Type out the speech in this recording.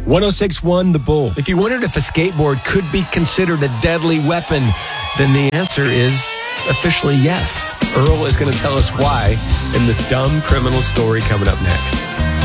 106.1 The Bull. If you wondered if a skateboard could be considered a deadly weapon, then the answer is officially yes. Earl is going to tell us why in this dumb criminal story coming up next.